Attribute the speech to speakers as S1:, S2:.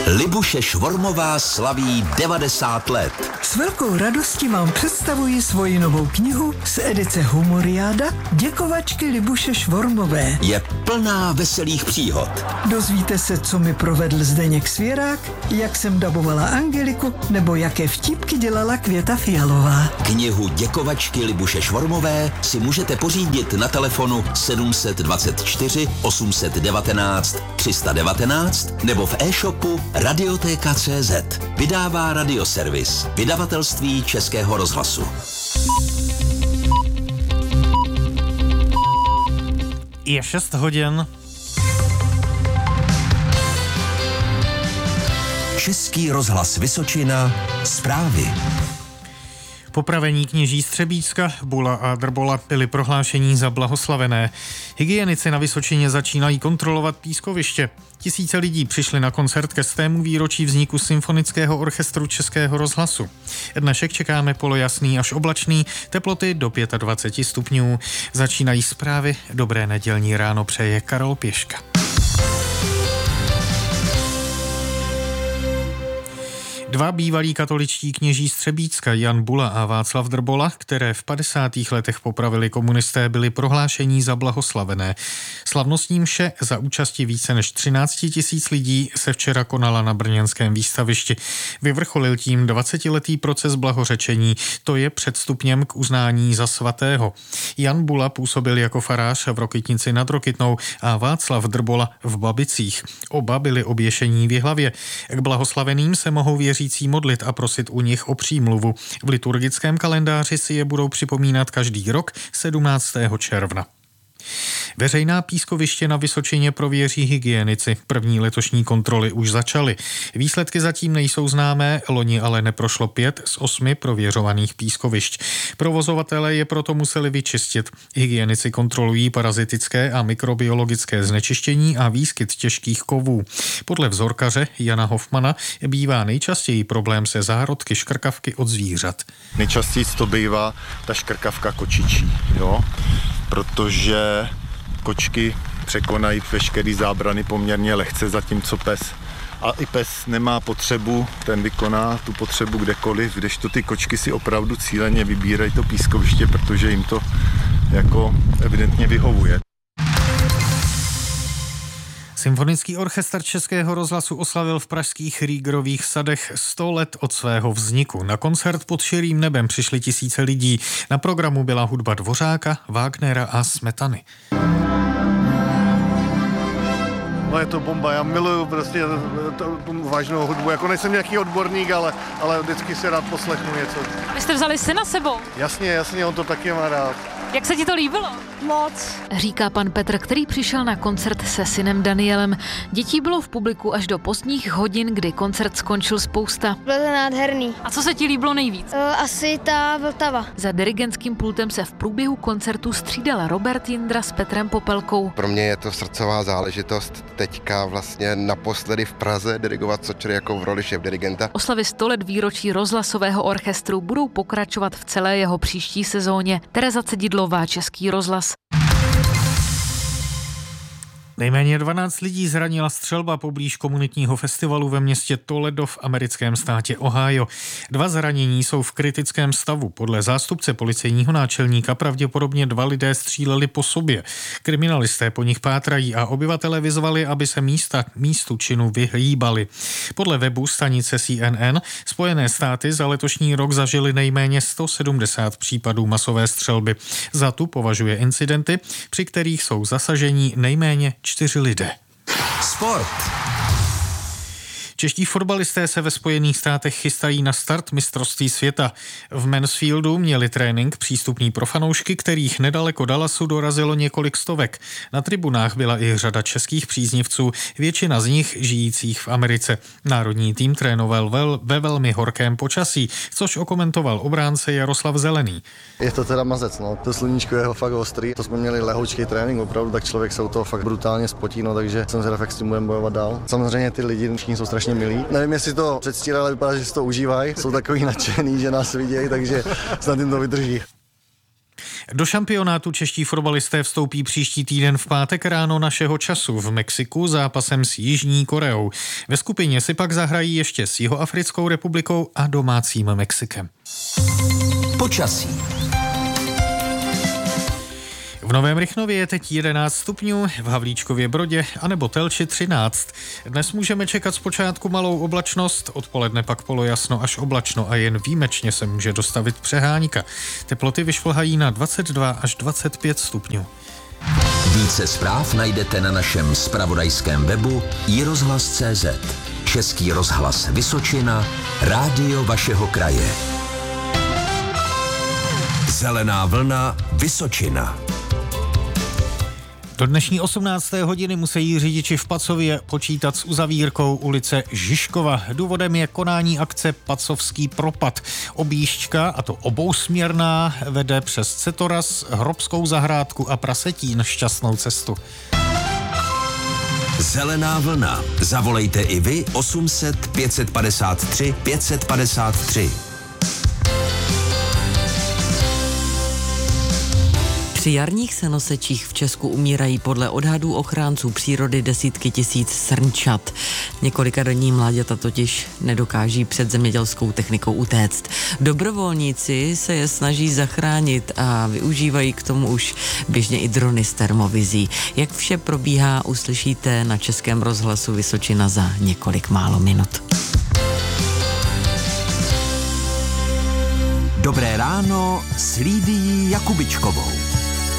S1: Libuše Švormová slaví 90 let.
S2: S velkou radostí vám představuji svoji novou knihu z edice Humoriáda Děkovačky Libuše Švormové.
S1: Je plná veselých příhod.
S2: Dozvíte se, co mi provedl Zdeněk Svěrák, jak jsem dabovala Angeliku, nebo jaké vtípky dělala Květa Fialová.
S1: Knihu Děkovačky Libuše Švormové si můžete pořídit na telefonu 724 819 319 nebo v e-shopu Radiotéka.cz. Vydává Radioservis, vydavatelství Českého rozhlasu.
S3: Je 6 hodin.
S1: Český rozhlas Vysočina, zprávy.
S3: Popravení kněží z Třebíčska, Bula a Drbola byli prohlášení za blahoslavené. Hygienici na Vysočině začínají kontrolovat pískoviště. Tisíce lidí přišli na koncert ke 100. výročí vzniku Symfonického orchestru Českého rozhlasu. Dnešek čekáme polojasný až oblačný, teploty do 25 stupňů. Začínají zprávy, dobré nedělní ráno přeje Karol Pěška. Dva bývalí katoličtí kněží z Třebíčska, Jan Bula a Václav Drbola, které v 50. letech popravili komunisté, byli prohlášení za blahoslavené. Slavnostní mše za účasti více než 13 000 lidí se včera konala na brněnském výstavišti. Vyvrcholil tím 20letý proces blahořečení, to je předstupněm k uznání za svatého. Jan Bula působil jako farář v Rokytnici nad Rokytnou a Václav Drbola v Babicích. Oba byli oběšení v Jihlavě. K blahoslaveným se mohou věřící modlit a prosit u nich o přímluvu. V liturgickém kalendáři si je budou připomínat každý rok 17. června. Veřejná pískoviště na Vysočině prověří hygienici. První letošní kontroly už začaly. Výsledky zatím nejsou známé, loni ale neprošlo 5 z 8 prověřovaných pískovišť. Provozovatelé je proto museli vyčistit. Hygienici kontrolují parazitické a mikrobiologické znečištění a výskyt těžkých kovů. Podle vzorkaře Jana Hofmana bývá nejčastěji problém se zárodky škrkavky od zvířat.
S4: Nejčastěji to bývá ta škrkavka kočičí, jo? Protože kočky překonají veškerý zábrany poměrně lehce, zatímco pes. A i pes nemá potřebu, ten vykoná tu potřebu kdekoliv, kdežto ty kočky si opravdu cíleně vybírají to pískoviště, protože jim to jako evidentně vyhovuje.
S3: Symfonický orchestr Českého rozhlasu oslavil v pražských Riegerových sadech 100 let od svého vzniku. Na koncert pod širým nebem přišli tisíce lidí. Na programu byla hudba Dvořáka, Wagnera a Smetany.
S5: No je to bomba, já miluju prostě tu vážnou hudbu, jako nejsem nějaký odborník, ale vždycky si rád poslechnu něco.
S6: Vy jste vzali syna sebou?
S5: Jasně, on to taky má rád.
S6: Jak se ti to líbilo?
S7: Moc.
S6: Říká pan Petr, který přišel na koncert se synem Danielem. Dětí bylo v publiku až do pozdních hodin, kdy koncert skončil spousta.
S7: Bylo to nádherný.
S6: A co se ti líbilo nejvíc?
S7: Asi ta Vltava.
S6: Za dirigentským pultem se v průběhu koncertu střídal Robert Jindra s Petrem Popelkou.
S8: Pro mě je to srdcová záležitost teďka vlastně naposledy v Praze dirigovat Sočery jako v roli šéfdirigenta.
S6: Oslavy 100 let výročí rozhlasového orchestru budou pokračovat v celé jeho příští sezóně. Tereza Cedidlová, Český rozhlas.
S3: Nejméně 12 lidí zranila střelba poblíž komunitního festivalu ve městě Toledo v americkém státě Ohio. 2 zranění jsou v kritickém stavu. Podle zástupce policejního náčelníka pravděpodobně 2 lidé stříleli po sobě. Kriminalisté po nich pátrají a obyvatelé vyzvali, aby se místu činu vyhýbali. Podle webu stanice CNN Spojené státy za letošní rok zažily nejméně 170 případů masové střelby. Za tu považuje incidenty, při kterých jsou zasažení nejméně 4 lidé.
S1: Sport.
S3: Čeští fotbalisté se ve Spojených státech chystají na start mistrovství světa. V Mansfieldu měli trénink přístupný pro fanoušky, kterých nedaleko Dallasu dorazilo několik stovek. Na tribunách byla i řada českých příznivců, většina z nich žijících v Americe. Národní tým trénoval ve velmi horkém počasí, což okomentoval obránce Jaroslav Zelený.
S5: Je to teda mazec, no. To sluníčko je fakt ostrý. To jsme měli lehoučký trénink, opravdu, tak člověk se u toho fakt brutálně spotí, no, takže jsem zvědav, jak s tím budeme bojovat dál. Samozřejmě ty lidi všichni jsou strašně milí. Nevím, jestli to předstírali, ale vypadá, že si to užívají. Jsou takový nadšený, že nás vidějí, takže snad jim to vydrží.
S3: Do šampionátu čeští fotbalisté vstoupí příští týden v pátek ráno našeho času v Mexiku zápasem s Jižní Koreou. Ve skupině si pak zahrají ještě s Jihoafrickou republikou a domácím Mexikem.
S1: Počasí.
S3: V Novém Rychnově je teď 11 stupňů, v Havlíčkově Brodě anebo Telči 13. Dnes můžeme čekat zpočátku malou oblačnost, odpoledne pak polojasno až oblačno a jen výjimečně se může dostavit přehánka. Teploty vyšplhají na 22 až 25 stupňů.
S1: Více zpráv najdete na našem zpravodajském webu iRozhlas.cz. Český rozhlas Vysočina, rádio vašeho kraje. Zelená vlna Vysočina.
S3: Do dnešní 18. hodiny musí řidiči v Pacově počítat s uzavírkou ulice Žižkova. Důvodem je konání akce Pacovský propad. Objížďka, a to obousměrná, vede přes Cetoras, Hrobskou zahrádku a Prasetín šťastnou cestu.
S1: Zelená vlna. Zavolejte i vy 800 553 553.
S9: Při jarních senosečích v Česku umírají podle odhadů ochránců přírody desítky tisíc srnčat. Několikadenní mláďata totiž nedokáží před zemědělskou technikou utéct. Dobrovolníci se je snaží zachránit a využívají k tomu už běžně i drony s termovizí. Jak vše probíhá, uslyšíte na Českém rozhlasu Vysočina za několik málo minut.
S1: Dobré ráno s Lídií Jakubičkovou.